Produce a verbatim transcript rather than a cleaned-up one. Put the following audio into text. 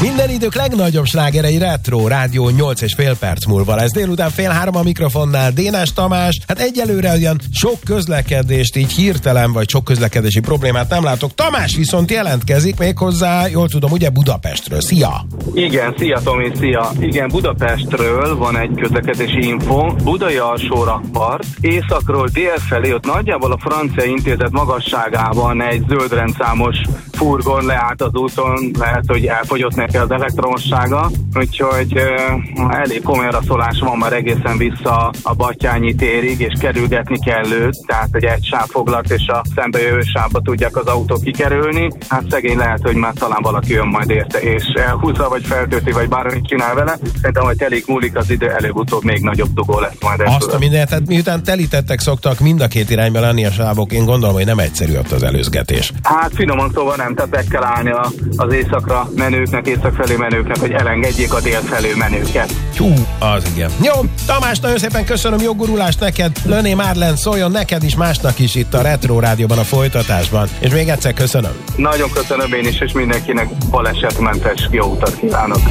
Minden idők legnagyobb slágerei Retro Rádió nyolc és fél perc múlva lesz. Délután fél három a mikrofonnál Dénes Tamás. Hát egyelőre olyan sok közlekedést így hirtelen, vagy sok közlekedési problémát nem látok. Tamás viszont jelentkezik méghozzá, jól tudom, ugye Budapestről. Szia! Igen, szia Tomi, szia! Igen, Budapestről van egy közlekedési info. Budai alsó rakpart, északról dél felé, ott nagyjából a Francia Intézet magasságában egy zöldrendszámos furgon leállt az úton, lehet, hogy elfogyott neki az elektromossága, úgyhogy uh, elég komoly araszolás van már egészen vissza a Battyányi térig, és kerülgetni kell őt, tehát hogy egy sáv foglalt, és a szembejövő sávba tudják az autók kikerülni. Hát szegény lehet, hogy már talán valaki jön majd érte, és elhúzza, vagy feltölti, vagy bármit csinál vele. Szerintem, hogy telik múlik az idő, előbb-utóbb még nagyobb dugó lesz majd. Azt a mindent, tehát miután telítettek szoktak mind a két irányba lenni a sávok, én gondolom, hogy nem egyszerű ott az előzgetés. Hát finoman szóval nem, tehát meg kell állni az északra menőknek, észak felé menőknek, hogy elengedjék a dél felé menőket. Hú, az igen. Jó, Tamás, nagyon szépen köszönöm, jó gurulást neked. Löné Márlen, szóljon neked is, másnak is itt a Retro Rádióban a folytatásban. És még egyszer köszönöm. Nagyon köszönöm én is, és mindenkinek balesetmentes jó utat kívánok.